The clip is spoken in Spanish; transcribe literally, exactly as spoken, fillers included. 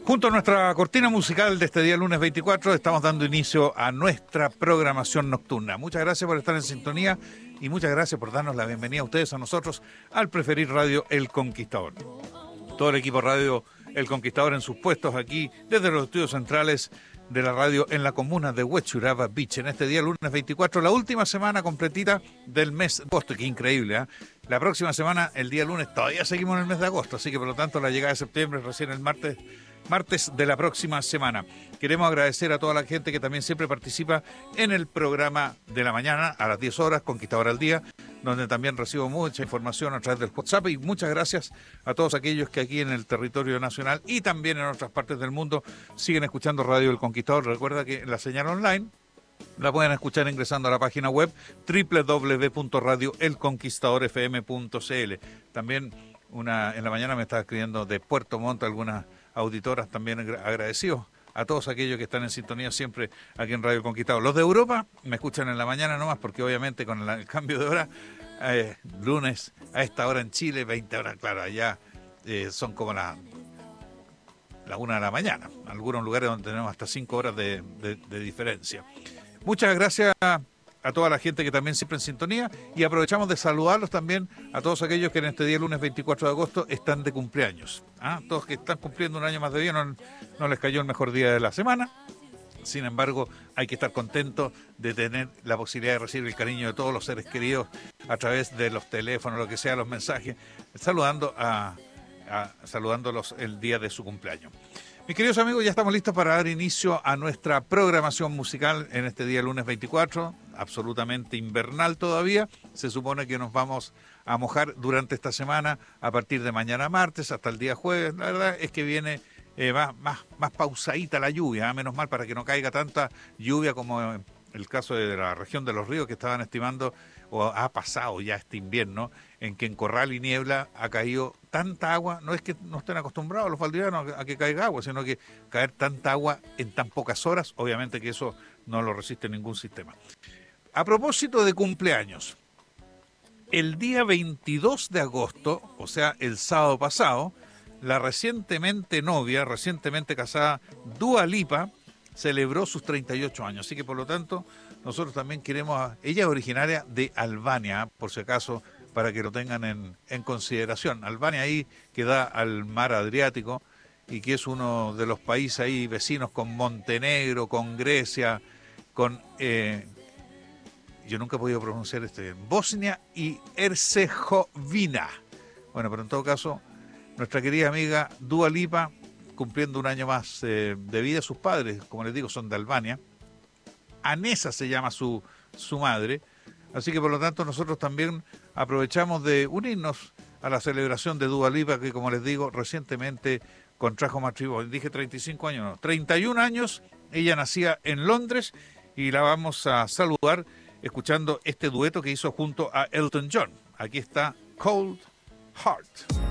Junto a nuestra cortina musical de este día lunes veinticuatro, estamos dando inicio a nuestra programación nocturna. Muchas gracias por estar en sintonía y muchas gracias por darnos la bienvenida a ustedes, a nosotros, al Preferir Radio El Conquistador. Todo el equipo Radio El Conquistador en sus puestos aquí, desde los estudios centrales de la radio en la comuna de Huechuraba Beach. En este día lunes veinticuatro, la última semana completita del mes de agosto. Qué increíble, ¿eh? La próxima semana, el día lunes, todavía seguimos en el mes de agosto, así que por lo tanto la llegada de septiembre es recién el martes. Martes de la próxima semana. Queremos agradecer a toda la gente que también siempre participa en el programa de la mañana a las diez horas, Conquistador al Día, donde también recibo mucha información a través del WhatsApp, y muchas gracias a todos aquellos que aquí en el territorio nacional y también en otras partes del mundo siguen escuchando Radio El Conquistador. Recuerda que la señal online la pueden escuchar ingresando a la página web doble u doble u doble u punto radio el conquistador f m punto c l. También una en la mañana me estaba escribiendo de Puerto Montt algunas auditoras, también agradecidos a todos aquellos que están en sintonía siempre aquí en Radio El Conquistador. Los de Europa me escuchan en la mañana nomás, porque obviamente con el cambio de hora, eh, lunes a esta hora en Chile, veinte horas, claro, allá eh, son como la, la una de la mañana. Algunos lugares donde tenemos hasta cinco horas de, de, de diferencia. Muchas gracias a toda la gente que también siempre en sintonía, y aprovechamos de saludarlos también a todos aquellos que en este día lunes veinticuatro de agosto están de cumpleaños. ¿Ah? Todos que están cumpliendo un año más de vida, no, no les cayó el mejor día de la semana. Sin embargo, hay que estar contentos de tener la posibilidad de recibir el cariño de todos los seres queridos a través de los teléfonos, lo que sea, los mensajes, saludando a, a saludándolos el día de su cumpleaños. Mis queridos amigos, ya estamos listos para dar inicio a nuestra programación musical en este día lunes veinticuatro, absolutamente invernal todavía. Se supone que nos vamos a mojar durante esta semana, a partir de mañana martes hasta el día jueves. La verdad es que viene eh, más, más, más pausadita la lluvia, ¿eh? Menos mal, para que no caiga tanta lluvia como el caso de la región de Los Ríos, que estaban estimando, o ha pasado ya este invierno, en que en Corral y Niebla ha caído tanta agua. No es que no estén acostumbrados los valdivianos a que caiga agua, sino que caer tanta agua en tan pocas horas, obviamente que eso no lo resiste ningún sistema. A propósito de cumpleaños, el día veintidós de agosto, o sea, el sábado pasado, la recientemente novia, recientemente casada Dua Lipa, celebró sus treinta y ocho años. Así que, por lo tanto, nosotros también queremos... A... Ella es originaria de Albania, por si acaso, para que lo tengan en, en consideración. Albania ahí que da al mar Adriático y que es uno de los países ahí vecinos con Montenegro, con Grecia, con... Eh, yo nunca he podido pronunciar este... Bosnia y Herzegovina. Bueno, pero en todo caso, nuestra querida amiga Dua Lipa, cumpliendo un año más eh, de vida. Sus padres, como les digo, son de Albania. Anesa se llama su, su madre. Así que, por lo tanto, nosotros también aprovechamos de unirnos a la celebración de Dua Lipa, que, como les digo, recientemente contrajo matrimonio. Dije treinta y cinco años, no, treinta y un años. Ella nacía en Londres y la vamos a saludar escuchando este dueto que hizo junto a Elton John. Aquí está Cold Heart.